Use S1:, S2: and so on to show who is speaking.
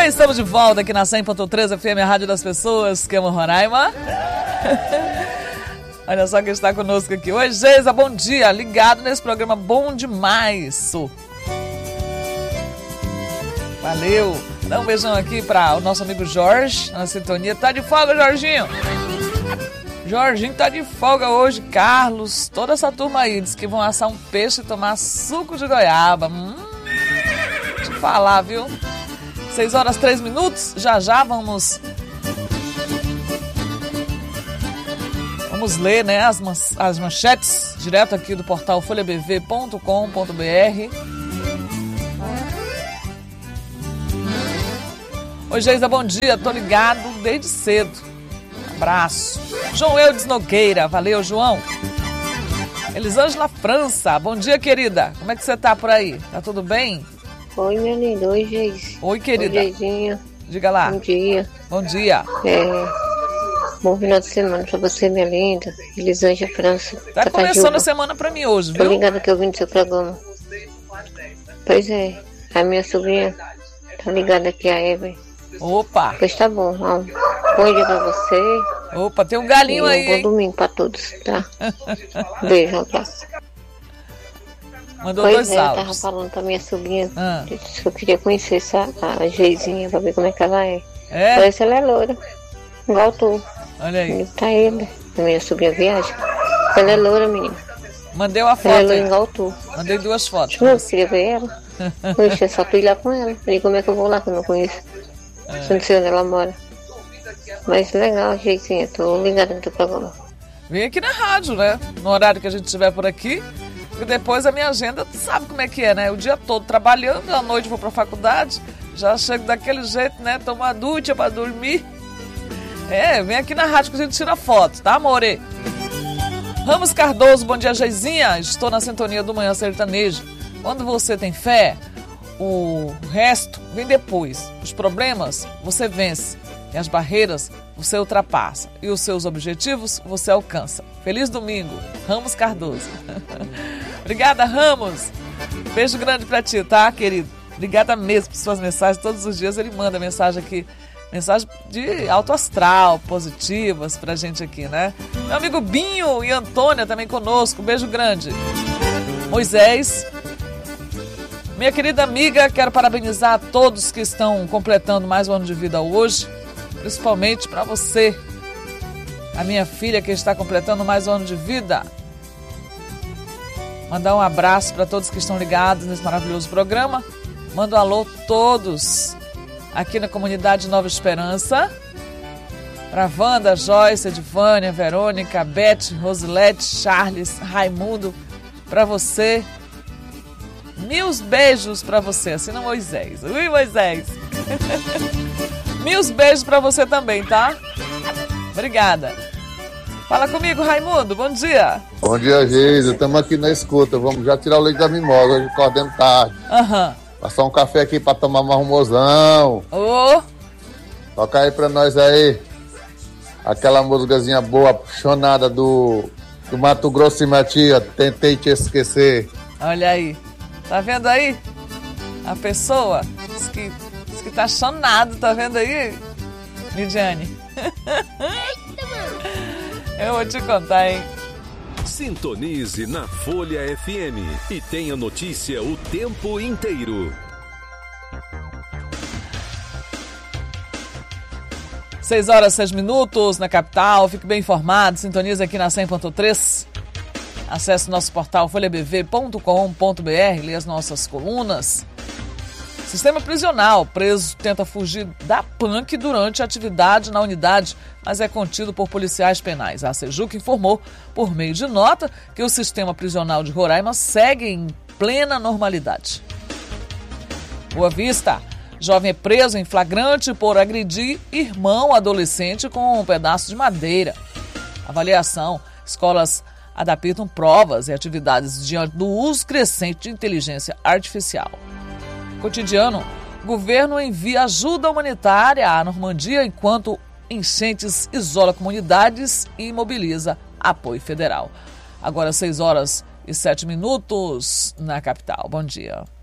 S1: Estamos de volta aqui na 100.3 FM, a Rádio das Pessoas, que amo Roraima. Olha só quem está conosco aqui. Oi, Geisa, bom dia. Ligado nesse programa bom demais. Valeu. Dá um beijão aqui para o nosso amigo Jorge, na sintonia. Tá de folga, Jorginho? Jorginho tá de folga hoje. Carlos, toda essa turma aí diz que vão assar um peixe e tomar suco de goiaba. Deixa eu falar, viu? 6h03, já vamos ler, né, as manchetes direto aqui do portal folhabv.com.br. Oi, Geisa, bom dia, tô ligado desde cedo. Abraço. João Eudes Nogueira, valeu, João. Elisângela França, bom dia, querida. Como é que você tá por aí? Tá tudo bem?
S2: Oi, minha linda. Oi, Geis.
S1: Oi, querida.
S2: Oi, Geizinha.
S1: Diga lá.
S2: Bom dia.
S1: Bom dia.
S2: Bom final de semana pra você, minha linda. Elisângela França.
S1: Tá começando a semana pra mim hoje, viu?
S2: Tô ligada que eu vim do seu programa. Pois é. A minha sobrinha tá ligada aqui, a Eva.
S1: Opa.
S2: Pois tá bom. Bom dia pra você.
S1: Opa, tem um galinho aí,
S2: hein? Bom domingo pra todos, tá? Beijo, um abraço.
S1: Mandou dois áudios.
S2: Eu tava falando pra minha sobrinha que eu queria conhecer a Geizinha pra ver como é que ela é. Parece que ela é loura, igual tu.
S1: Olha aí.
S2: Tá ele. A minha sobrinha viaja. Ela é loura, menina.
S1: Mandei uma foto.
S2: Ela é loura igual tu.
S1: Mandei 2 fotos.
S2: Eu queria ver ela. Poxa, é só tu ir lá com ela. E como é que eu vou lá que eu não conheço? Eu não sei onde ela mora. Mas legal, Geizinha. Tô ligada no teu programa.
S1: Vem aqui na rádio, né? No horário que a gente estiver por aqui. Porque depois a minha agenda, tu sabe como é que é, né? O dia todo trabalhando, à noite vou pra faculdade, já chego daquele jeito, né? Tomo uma ducha pra dormir. Vem aqui na rádio que a gente tira foto, tá, amore? Ramos Cardoso, bom dia, Geizinha. Estou na sintonia do Manhã Sertanejo. Quando você tem fé, o resto vem depois. Os problemas você vence e as barreiras você ultrapassa. E os seus objetivos você alcança. Feliz domingo, Ramos Cardoso. Obrigada, Ramos. Beijo grande pra ti, tá, querido? Obrigada mesmo por suas mensagens. Todos os dias ele manda mensagem aqui. Mensagem de alto astral, positivas pra gente aqui, né? Meu amigo Binho e Antônia também conosco. Beijo grande. Moisés. Minha querida amiga, quero parabenizar a todos que estão completando mais um ano de vida hoje. Principalmente para você, a minha filha que está completando mais um ano de vida. Mandar um abraço para todos que estão ligados nesse maravilhoso programa. Manda um alô todos aqui na comunidade Nova Esperança. Para Wanda, Joyce, Edvânia, Verônica, Beth, Rosilete, Charles, Raimundo. Para você. 1000 beijos para você. Assina Moisés. Ui, Moisés. 1000 beijos pra você também, tá? Obrigada. Fala comigo, Raimundo. Bom dia.
S3: Bom dia, Geisa. Estamos aqui na escuta. Vamos já tirar o leite da mimosa. Hoje acordando tarde. Passar um café aqui pra tomar mais um mozão. Toca aí pra nós aí. Aquela músicazinha boa, apaixonada do Mato Grosso e Matia. Tentei te esquecer.
S1: Olha aí. Tá vendo aí? A pessoa diz que tá chonado, tá vendo aí, Lidiane? Eu vou te contar, hein?
S4: Sintonize na Folha FM e tenha notícia o tempo inteiro.
S1: 6h06 na capital, fique bem informado, sintonize aqui na 100.3. Acesse nosso portal folhabv.com.br, leia as nossas colunas. Sistema prisional. Preso tenta fugir da PANC durante a atividade na unidade, mas é contido por policiais penais. A Sejuc informou, por meio de nota, que o sistema prisional de Roraima segue em plena normalidade. Boa Vista. Jovem é preso em flagrante por agredir irmão adolescente com um pedaço de madeira. Avaliação. Escolas adaptam provas e atividades diante do uso crescente de inteligência artificial. Cotidiano, governo envia ajuda humanitária à Normandia enquanto enchentes isola comunidades e mobiliza apoio federal. Agora 6h07 na capital. Bom dia.